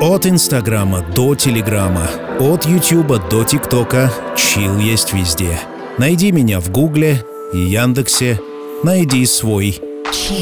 От Инстаграма до Телеграма, от Ютуба до ТикТока, чил есть везде. Найди меня в Гугле и Яндексе, найди свой